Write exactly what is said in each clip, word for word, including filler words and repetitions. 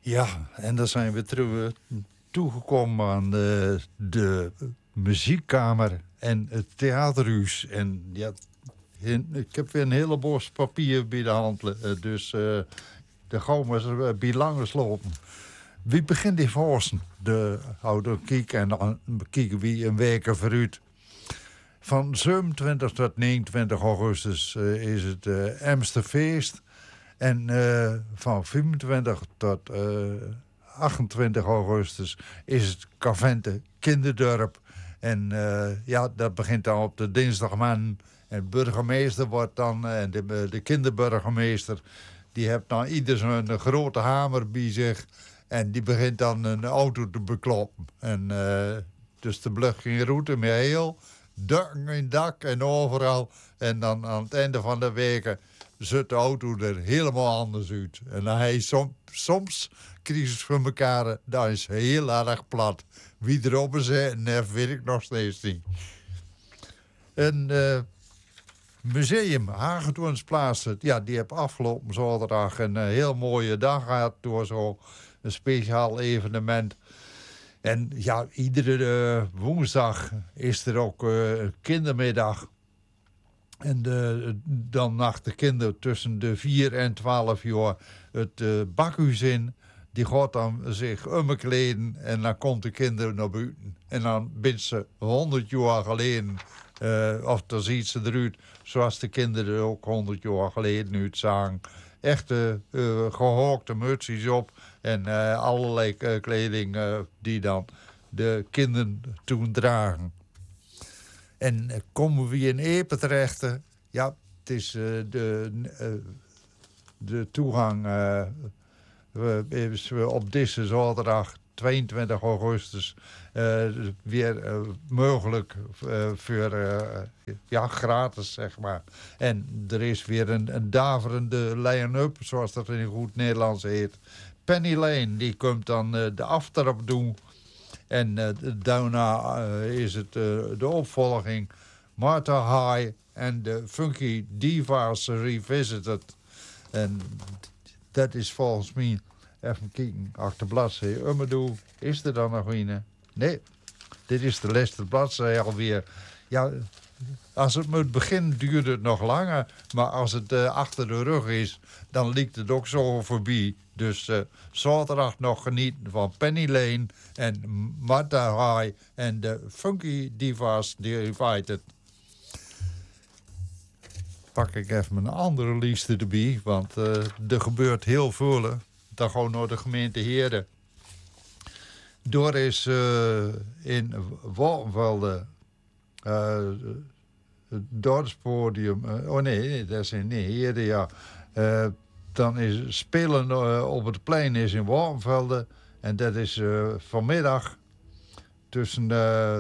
Ja, en dan zijn we terug toegekomen aan de, de muziekkamer en het theaterhuis. En ja, ik heb weer een hele bos papier bij de hand. Dus uh, daar gaan we bij langs lopen. Wie begint in Voorsten? De oude kiek en dan kijken wie een week vooruit. Van zevenentwintig tot negenentwintig augustus uh, is het uh, Amsterfeest. En uh, van vijfentwintig tot uh, achtentwintig augustus is het Cavente Kinderdorp. En uh, ja, dat begint dan op de dinsdagman. En de burgemeester wordt dan, en de, de kinderburgemeester, die heeft dan ieder zo'n grote hamer bij zich. En die begint dan een auto te bekloppen. En uh, dus de blug ging route met heel, dakken in dak en overal. En dan aan het einde van de weken zit de auto er helemaal anders uit. En dan hij som, soms crisis van elkaar, dat is heel erg plat. Wie erop is, dat weet ik nog steeds niet. En uh, museum Hagedornsplaats, ja, die heb afgelopen zaterdag een uh, heel mooie dag gehad door zo'n speciaal evenement. En ja, iedere uh, woensdag is er ook uh, kindermiddag. En de, dan nacht de kinderen tussen de vier en twaalf jaar het uh, bakhuis in. Die gaat dan zich omkleden en dan komt de kinderen naar buiten. En dan bent ze honderd jaar geleden, uh, of dan ziet ze eruit zoals de kinderen ook honderd jaar geleden uitzagen. Echte uh, gehookte mutsjes op en uh, allerlei uh, kleding uh, die dan de kinderen toen dragen. En uh, komen we in Epe terecht? Ja, het is uh, de, uh, de toegang uh, is op deze zaterdag tweeëntwintig augustus uh, weer uh, mogelijk uh, voor uh, ja, gratis, zeg maar. En er is weer een, een daverende line-up, zoals dat in goed Nederlands heet. Penny Lane, die komt dan uh, de aftrap doen. En uh, daarna uh, is het uh, de opvolging Martha High en de Funky Divas Revisited. En dat is volgens mij, even kijken, achter bladzijde Ummedoe, is er dan nog een? Nee, dit is de laatste bladzijde alweer. Ja, als het moet beginnen duurt het nog langer, maar als het uh, achter de rug is, dan liep het ook zo voorbij. Dus uh, zaterdag nog genieten van Penny Lane en Martha High en de Funky Divas Divided. Pak ik even een andere lijst erbij, want uh, er gebeurt heel veel. Dan gewoon naar de gemeente Heerde. Door is uh, in Waltenvelde uh, het dorpspodium. Uh, oh nee, nee, dat is in nee, Heerde, ja. Uh, dan is spelen uh, op het plein is in Waltenvelde. En dat is uh, vanmiddag tussen uh,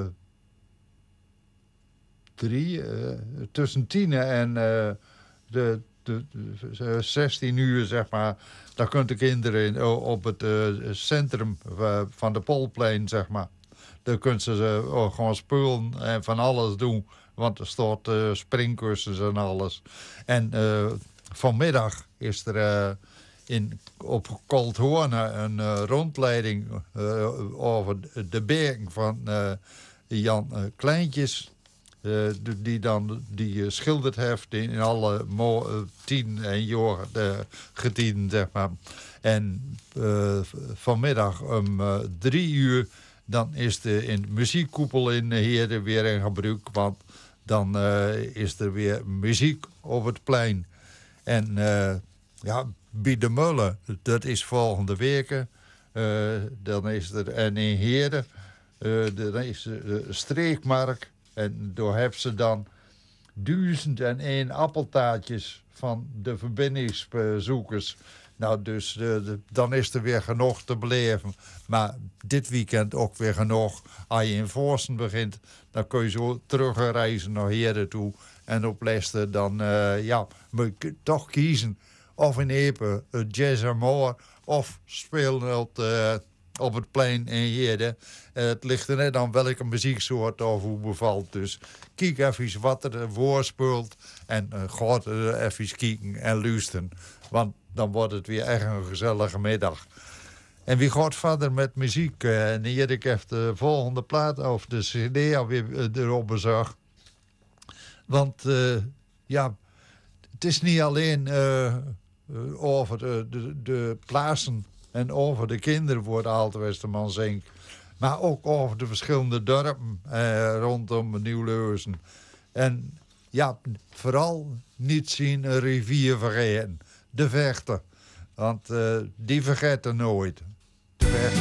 drie, uh, tussen tien en uh, de, de, de zestien uur, zeg maar. Daar kunt de kinderen in, op het uh, centrum uh, van de Polplein, zeg maar. Daar kunnen ze uh, gewoon spelen en van alles doen. Want er staat uh, springkussens en alles. En uh, vanmiddag is er uh, in, op Koldhoorn een uh, rondleiding uh, over de bergen van uh, Jan uh, Kleintjes. Uh, die dan die uh, schilderd heeft in, in alle mo- uh, tien en jaar uh, gediend, zeg maar. En uh, vanmiddag om uh, drie uur, dan is de in de muziekkoepel in Heerde weer in gebruik, want dan uh, is er weer muziek op het plein. En uh, ja, bij de Mullen, dat is volgende week. Uh, dan is er, en in Heerde, uh, dan is de streekmarkt. En door hebben ze dan duizend en één appeltaartjes van de verbindingszoekers. Nou, dus uh, de, dan is er weer genoeg te beleven. Maar dit weekend ook weer genoeg. Als je in Voorsten begint, dan kun je zo terugreizen naar Heerde toe. En op Leicester dan, uh, ja, moet je toch kiezen. Of in Epe, uh, Jazz Amore, of spelen op de... op het plein in Heerde. Uh, het ligt er net aan welke muzieksoort of hoe bevalt. Dus kijk even wat er voorspeelt. En uh, ga er even kijken en luisteren. Want dan wordt het weer echt een gezellige middag. En wie gaat verder met muziek? Uh, en hier ik even de volgende plaat of de cd alweer uh, erop bezag. Want uh, ja, het is niet alleen uh, uh, over de, de, de plaatsen en over de kinderen voor de Alte Westerman zingt. Maar ook over de verschillende dorpen uh, rondom Nieuw-Leuzen. En ja, vooral niet zien een rivier vergeten. De Vechter. Want uh, die vergeten nooit. De Vechter.